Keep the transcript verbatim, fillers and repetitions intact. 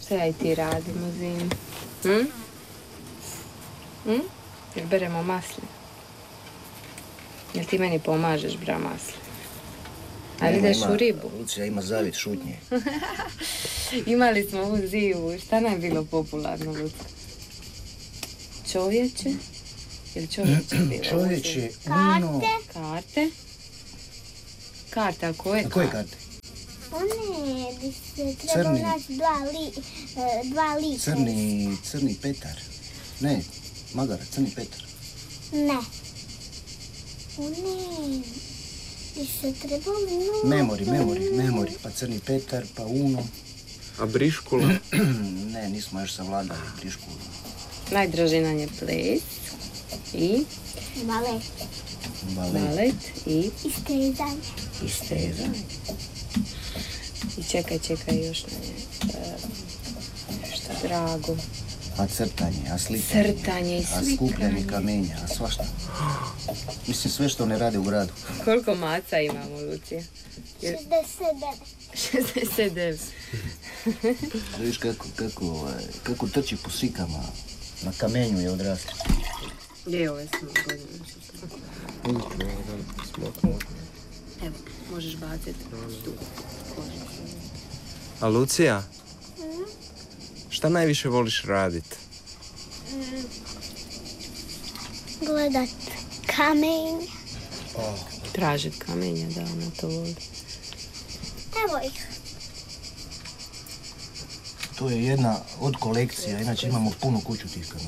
Šta ja i ti radimo zimi? Hm? Hm? Jer beremo masline. Jel ti meni pomažeš, bra, masline? Ali ideš u ribu. Lucija ima zavit šutnje. Imali smo ovu zivu. Šta nam je bilo popularno, Lucija? Čovječe? Ili čovječe bilo? Čovječe, Uno. Karte? Karte, a koje? A koje karte? One bi se trebalo naći dva, li, dva lika. Crni, crni Petar. Ne, Magara, crni Petar. Ne. One bi se trebalo... Memori, memori, memori. Pa crni Petar, pa Uno. A Briškula? Ne, nismo još savladali Briškulu. Najdraži nam je ples i Balet. balet i Istezanje. istezanje. I čekaj, čekaj, još nam je e, šta drago. A crtanje, a slikanje. Crtanje i A slikanje. skupljanje kamenja, a svašta. Mislim, sve što ne rade u gradu. Koliko maca imamo, Lucija? šezdeset devet. šezdeset devet. Da viš kako, kako, ovaj, kako trči po slikama. Na kamenju je odrasla. Gdje je ove smo godine? Evo, možeš baciti tu. A Lucija? Šta najviše voliš radit? Gledat kamen. Tražit kamenja, da, ona to voli. Evo ih. To je jedna od kolekcija, inače imamo punu kuću tih kamenja.